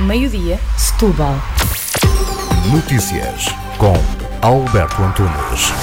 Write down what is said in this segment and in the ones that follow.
meio-dia, Setúbal. Notícias com Alberto Antunes.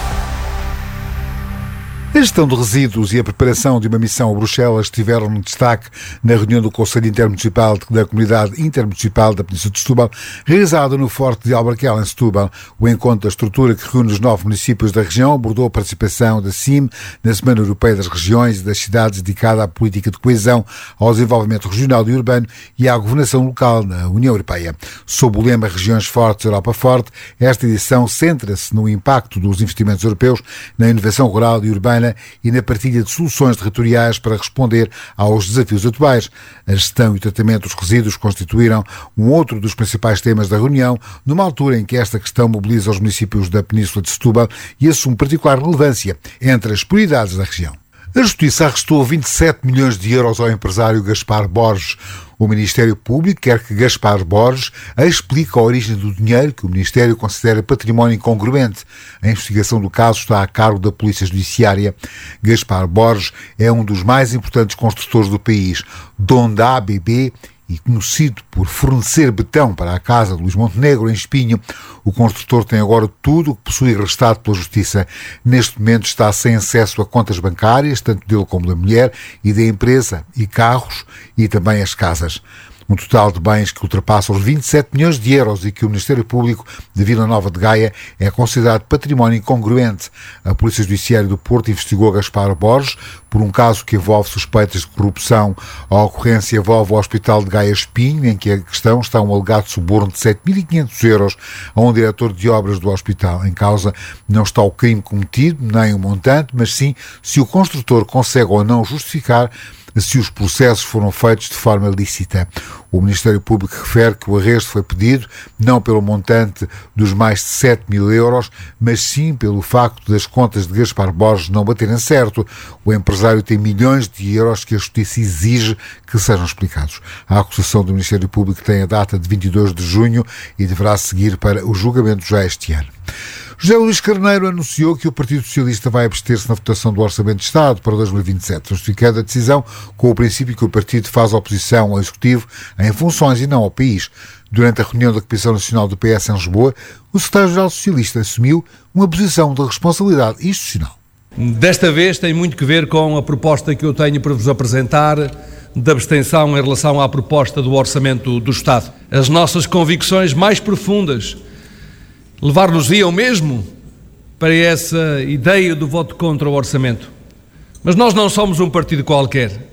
A gestão de resíduos e a preparação de uma missão a Bruxelas estiveram no destaque na reunião do Conselho Intermunicipal da Comunidade Intermunicipal da Península de Setúbal, realizada no Forte de Albarquel, em Setúbal. O encontro da estrutura que reúne os 9 municípios da região abordou a participação da CIM na Semana Europeia das Regiões e das Cidades, dedicada à política de coesão, ao desenvolvimento regional e urbano e à governação local na União Europeia. Sob o lema Regiões Fortes, Europa Forte, esta edição centra-se no impacto dos investimentos europeus na inovação rural e urbana e na partilha de soluções territoriais para responder aos desafios atuais. A gestão e o tratamento dos resíduos constituíram um outro dos principais temas da reunião, numa altura em que esta questão mobiliza os municípios da Península de Setúbal e assume particular relevância entre as prioridades da região. A Justiça arrestou 27 milhões de euros ao empresário Gaspar Borges. O Ministério Público quer que Gaspar Borges explique a origem do dinheiro que o Ministério considera património incongruente. A investigação do caso está a cargo da Polícia Judiciária. Gaspar Borges é um dos mais importantes construtores do país, dono da ABB e conhecido por fornecer betão para a casa de Luís Montenegro, em Espinho. O construtor tem agora tudo o que possui arrestado pela Justiça. Neste momento está sem acesso a contas bancárias, tanto dele como da mulher, e da empresa, e carros, e também as casas. Um total de bens que ultrapassa os 27 milhões de euros e que o Ministério Público de Vila Nova de Gaia é considerado património incongruente. A Polícia Judiciária do Porto investigou Gaspar Borges por um caso que envolve suspeitas de corrupção. A ocorrência envolve o Hospital de Gaia Espinho, em que a questão está um alegado suborno de 7.500 euros a um diretor de obras do hospital. Em causa não está o crime cometido, nem o montante, mas sim se o construtor consegue ou não justificar se os processos foram feitos de forma lícita. O Ministério Público refere que o arresto foi pedido não pelo montante dos mais de 7 mil euros, mas sim pelo facto das contas de Gaspar Borges não baterem certo. O empresário tem milhões de euros que a Justiça exige que sejam explicados. A acusação do Ministério Público tem a data de 22 de junho e deverá seguir para o julgamento já este ano. José Luís Carneiro anunciou que o Partido Socialista vai abster-se na votação do Orçamento de Estado para 2027, justificando a decisão com o princípio que o partido faz oposição ao Executivo em funções e não ao país. Durante a reunião da Comissão Nacional do PS em Lisboa, o secretário-geral socialista assumiu uma posição de responsabilidade institucional. Desta vez tem muito que ver com a proposta que eu tenho para vos apresentar de abstenção em relação à proposta do Orçamento do Estado. As nossas convicções mais profundas levar-nos-iam mesmo para essa ideia do voto contra o orçamento. Mas nós não somos um partido qualquer.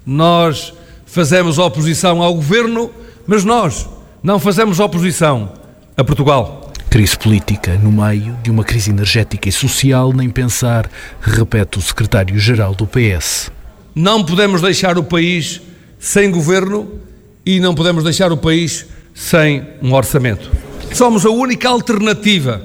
Nós fazemos oposição ao governo, mas nós não fazemos oposição a Portugal. Crise política no meio de uma crise energética e social, nem pensar, repete o secretário-geral do PS. Não podemos deixar o país sem governo e não podemos deixar o país sem um orçamento. Somos a única alternativa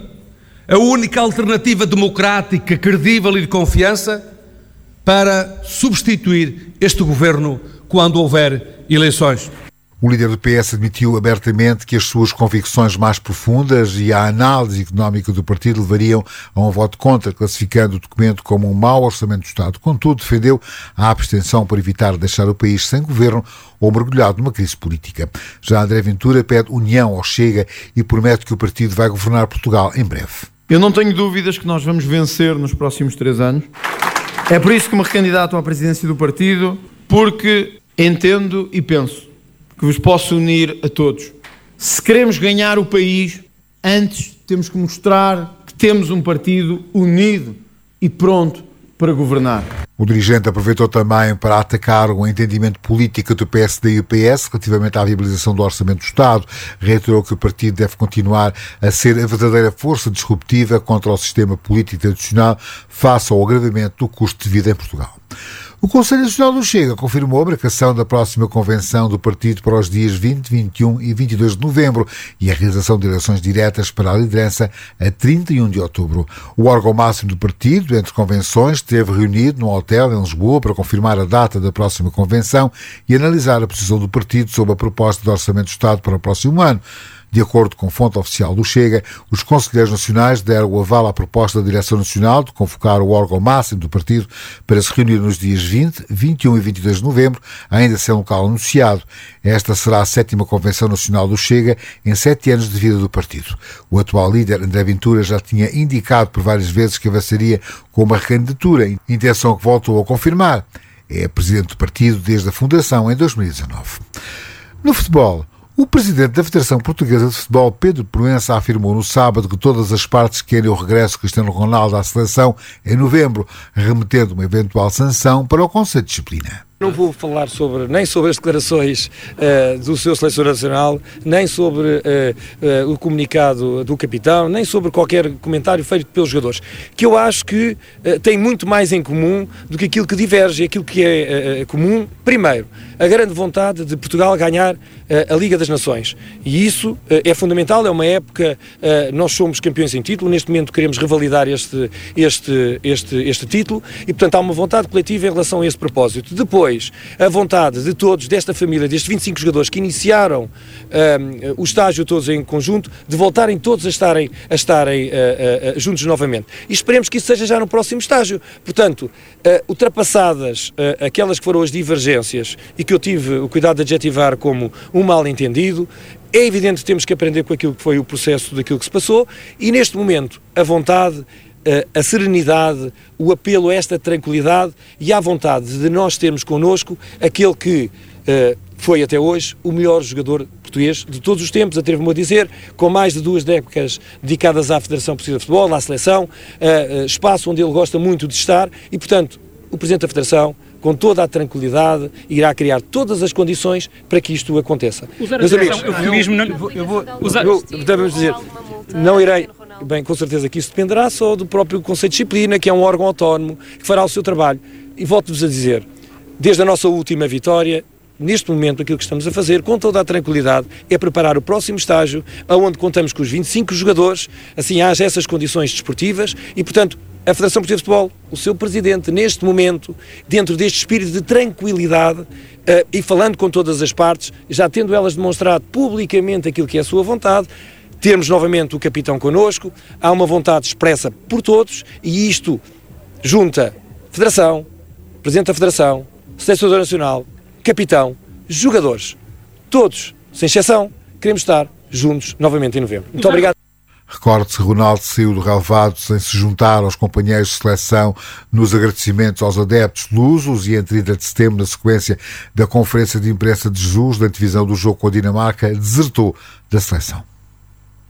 democrática, credível e de confiança para substituir este governo quando houver eleições. O líder do PS admitiu abertamente que as suas convicções mais profundas e a análise económica do partido levariam a um voto contra, classificando o documento como um mau orçamento do Estado. Contudo, defendeu a abstenção para evitar deixar o país sem governo ou mergulhado numa crise política. Já André Ventura pede união ao Chega e promete que o partido vai governar Portugal em breve. Eu não tenho dúvidas que nós vamos vencer nos próximos 3 anos. É por isso que me recandidato à presidência do partido, porque entendo e penso que vos posso unir a todos. Se queremos ganhar o país, antes temos que mostrar que temos um partido unido e pronto para governar. O dirigente aproveitou também para atacar o entendimento político do PSD e o PS relativamente à viabilização do Orçamento do Estado. Reiterou que o partido deve continuar a ser a verdadeira força disruptiva contra o sistema político tradicional face ao agravamento do custo de vida em Portugal. O Conselho Nacional do Chega confirmou a marcação da próxima convenção do partido para os dias 20, 21 e 22 de novembro e a realização de eleições diretas para a liderança a 31 de outubro. O órgão máximo do partido, entre convenções, esteve reunido num hotel em Lisboa para confirmar a data da próxima convenção e analisar a posição do partido sobre a proposta de Orçamento do Estado para o próximo ano. De acordo com fonte oficial do Chega, os conselheiros nacionais deram o aval à proposta da Direção Nacional de convocar o órgão máximo do partido para se reunir nos dias 20, 21 e 22 de novembro, ainda sem local anunciado. Esta será a 7ª Convenção Nacional do Chega em 7 anos de vida do partido. O atual líder, André Ventura, já tinha indicado por várias vezes que avançaria com uma candidatura, intenção que voltou a confirmar. É presidente do partido desde a fundação em 2019. No futebol, o presidente da Federação Portuguesa de Futebol, Pedro Proença, afirmou no sábado que todas as partes querem o regresso de Cristiano Ronaldo à seleção em novembro, remetendo uma eventual sanção para o Conselho de Disciplina. Não vou falar nem sobre as declarações do seu selecionador nacional, nem sobre o comunicado do capitão, nem sobre qualquer comentário feito pelos jogadores, que eu acho que tem muito mais em comum do que aquilo que diverge. Aquilo que é comum, primeiro, a grande vontade de Portugal ganhar a Liga das Nações. E isso é fundamental, é uma época, nós somos campeões em título, neste momento queremos revalidar este título e, portanto, há uma vontade coletiva em relação a esse propósito. Depois, a vontade de todos, desta família, destes 25 jogadores que iniciaram o estágio todos em conjunto, de voltarem todos a estarem juntos novamente. E esperemos que isso seja já no próximo estágio. Portanto, ultrapassadas aquelas que foram as divergências e que eu tive o cuidado de adjetivar como um mal-entendido, é evidente que temos que aprender com aquilo que foi o processo daquilo que se passou e, neste momento, a vontade, a serenidade, o apelo a esta tranquilidade e à vontade de nós termos connosco aquele que foi até hoje o melhor jogador português de todos os tempos, atrevo-me a dizer, com mais de 2 décadas dedicadas à Federação Portuguesa de Futebol, à seleção, espaço onde ele gosta muito de estar e, portanto, o Presidente da Federação, com toda a tranquilidade, irá criar todas as condições para que isto aconteça. Meus amigos, devemos dizer, não irei. Bem, com certeza que isso dependerá só do próprio Conselho de Disciplina, que é um órgão autónomo, que fará o seu trabalho. E volto-vos a dizer, desde a nossa última vitória, neste momento aquilo que estamos a fazer, com toda a tranquilidade, é preparar o próximo estágio, onde contamos com os 25 jogadores, assim haja essas condições desportivas e, portanto, a Federação Portuguesa de Futebol, o seu Presidente, neste momento, dentro deste espírito de tranquilidade e falando com todas as partes, já tendo elas demonstrado publicamente aquilo que é a sua vontade, termos novamente o capitão connosco, há uma vontade expressa por todos e isto junta Federação, Presidente da Federação, Selecionador Nacional, capitão, jogadores, todos, sem exceção, queremos estar juntos novamente em novembro. Muito obrigado. Recorde-se que Ronaldo saiu do relevado sem se juntar aos companheiros de seleção nos agradecimentos aos adeptos lusos e em 30 de setembro, na sequência da conferência de imprensa de Jesus, da antevisão do jogo com a Dinamarca, desertou da seleção.